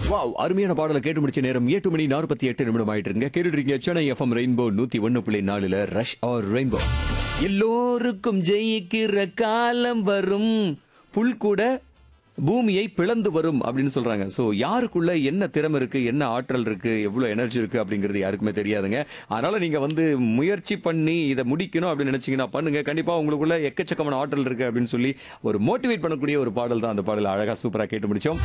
Wow, அருமையான பாடலை கேட்டு முடிச்ச நேரம் 8:48 ஆயிட்டு இருங்க. கேட்டுட்டு இருக்கீங்க Chennai FM rainbow 101.4 rush R rainbow. எல்லோருக்கும் ஜெயிக்கிற காலம் வரும், புல் கூட பூமியை பிளந்து வரும் அப்படின்னு சொல்றாங்க. சோ யாருக்குள்ள என்ன திறமை இருக்கு, என்ன ஆற்றல் இருக்கு, எவ்வளவு எனர்ஜி இருக்கு அப்படிங்கிறது யாருக்குமே தெரியாதுங்க. அதனால நீங்க முயற்சி பண்ணி இதை முடிக்கணும் அப்படின்னு நினைச்சீங்கன்னா பண்ணுங்க. கண்டிப்பா உங்களுக்குள்ள எக்கச்சக்கமான ஆற்றல் இருக்கு அப்படின்னு சொல்லி ஒரு மோட்டிவேட் பண்ணக்கூடிய ஒரு பாடல் தான் அந்த பாடல். அழகா சூப்பரா கேட்டு முடிச்சோம்.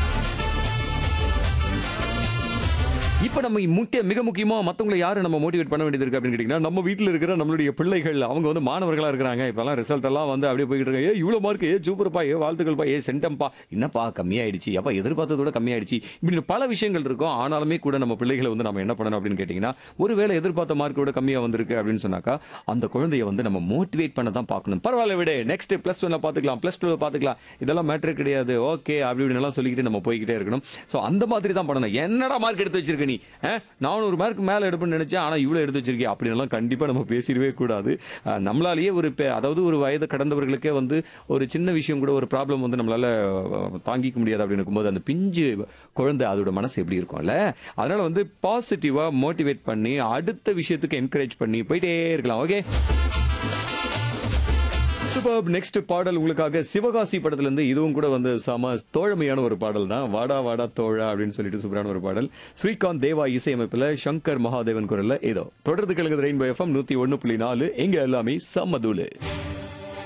இப்ப நம்ம மிக முக்கியமா மத்தவங்களை யாரை நம்ம மோட்டிவேட் பண்ண வேண்டியது இருக்கு அப்படின்னு கேட்டீங்கன்னா, நம்ம வீட்டில் இருக்கிற நம்மளுடைய பிள்ளைகள். அவங்க மாணவர்களா இருக்கிறாங்க. இப்பெல்லாம் ரிசல்ட் எல்லாம் அப்படியே போயிட்டு இருக்காங்க. இவ்வளவு மார்க், சூப்பர்ப்பா, வாழ்த்துக்கள்ப்பா, சென்டம்பா, என்னப்பா கம்மியாயிடுச்சு, அப்பா எதிர்பார்த்ததோட கம்மியாயிடுச்சு, இப்படி பல விஷயங்கள் இருக்கும். ஆனாலுமே கூட நம்ம பிள்ளைகளை நம்ம என்ன பண்ணணும் அப்படின்னு கேட்டீங்கன்னா, ஒருவேளை எதிர்பார்த்த மார்க்கோட கம்மியா வந்திருக்கு அப்படின்னு சொன்னாக்கா அந்த குழந்தைய நம்ம மோட்டிவேட் பண்ண தான் பார்க்கணும். பரவாயில்ல விட, நெக்ஸ்ட் +1 பாத்துக்கலாம், +2 பாத்துக்கலாம், இதெல்லாம் மேட்டர் கிடையாது, ஓகே அப்படி இப்படின்னு எல்லாம் சொல்லிக்கிட்டு நம்ம போய்கிட்டே இருக்கணும். சோ அந்த மாதிரி தான் பண்ணணும். என்னடா மார்க் எடுத்து வச்சிருக்க நீ, 400 மார்க் மேல எடுப்புன்னு நினைச்சேன், ஆனா இவ்வளவு எடுத்து வச்சிருக்கேன் அப்படின்னு கண்டிப்பா நம்ம பேசிடவே கூடாது. நம்மளாலேயே ஒரு வயது கடந்தவர்களுக்கே ஒரு சின்ன விஷயம் கூட, ஒரு ப்ராப்ளம் நம்மளால தாங்கிக்க முடியாது அப்படின்னு இருக்கும்போது அந்த பிஞ்சு குழந்தை அதோட மனசு எப்படி இருக்கும்ல. அதனால பாசிட்டிவா மோட்டிவேட் பண்ணி அடுத்த விஷயத்துக்கு என்கரேஜ் பண்ணி போயிட்டே இருக்கலாம். Okay, super. நெக்ஸ்ட் பாடல் உங்களுக்காக சிவகாசி படத்துல இருந்து. இதுவும் கூட சம தோழமையான ஒரு பாடல் தான். வாடா வாடா தோழா அப்படின்னு சொல்லிட்டு சூப்பரான ஒரு பாடல். ஸ்ரீகாந்த் தேவா இசையமைப்புல சங்கர் மகாதேவன் குரல்ல. ஏதோ தொடர்ந்து கலங்குது ரெயின்போ எஃப்எம் 101.4. எங்க எல்லாமே சமதூளு.